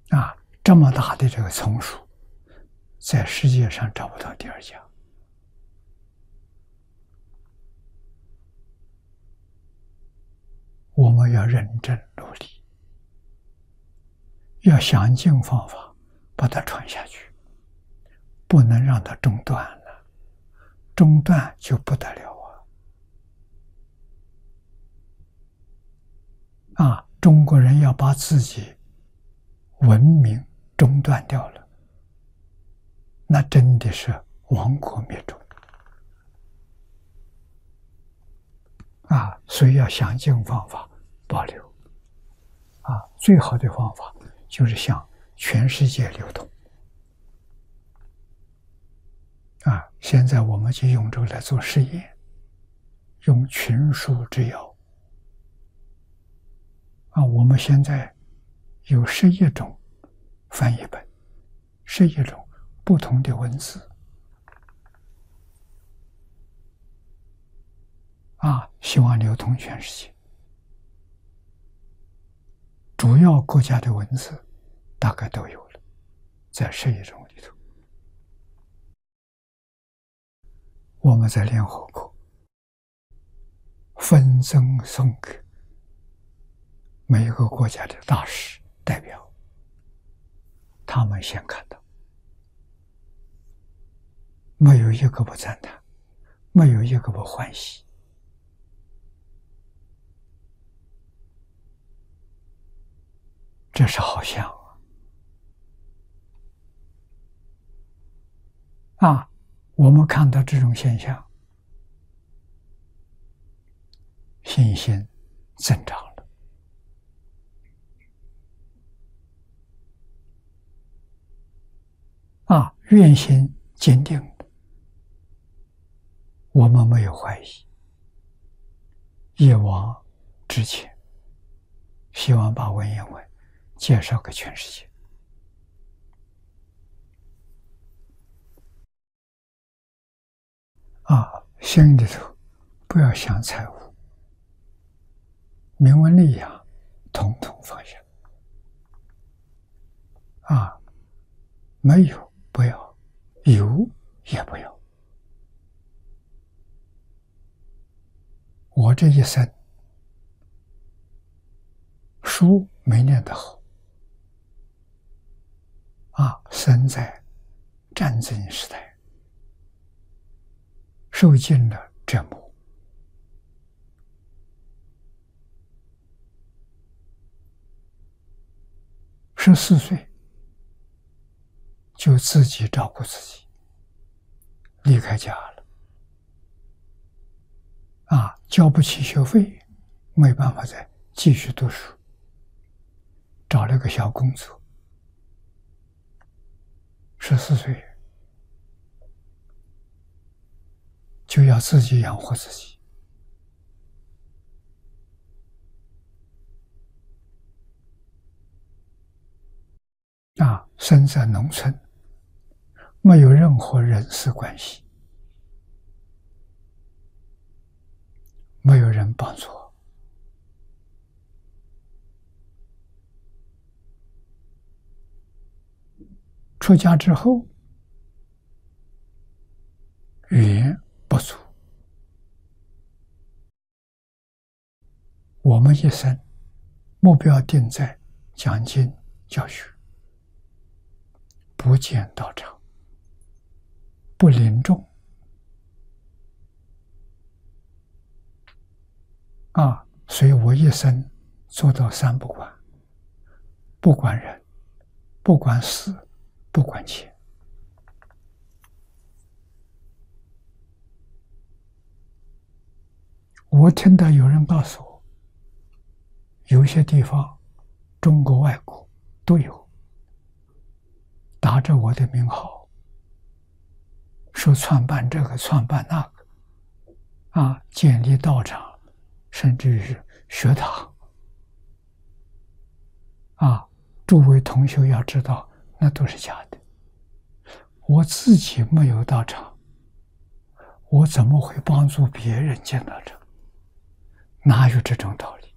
这么大的这个丛书，在世界上找不到第二家。我们要认真努力，要想尽方法把它传下去，不能让它中断了，中断就不得了中国人要把自己文明中断掉了，那真的是亡国灭种所以要想尽方法保留最好的方法就是向全世界流通现在我们就用这个来做实验，用群书之要我们现在有11种翻译本，11种不同的文字希望流通全世界。主要国家的文字大概都有了，在11种里头。我们在联合国分赠送给每一个国家的大使代表，他们先看到，没有一个不赞叹，没有一个不欢喜。这是好像我们看到这种现象，信心增长了愿心坚定的，我们没有怀疑，一往直前，希望把文言文介绍给全世界心里头不要想财物，名闻利养统统放下没有不要，有也不要。我这一生书没念得好生在战争时代，受尽了折磨，14岁就自己照顾自己，离开家了交不起学费，没办法再继续读书，找了个小工作，14岁就要自己养活自己生在农村，没有任何人事关系，没有人帮助我，出家之后语言不足，我们一生目标定在讲经教学，不见道场，不临众所以我一生做到3不管，不管人，不管事，不管钱。我听到有人告诉我，有些地方中国外国都有打着我的名号说创办这个创办那个建立道场，甚至是学堂诸位同学要知道，那都是假的。我自己没有道场，我怎么会帮助别人建道场？哪有这种道理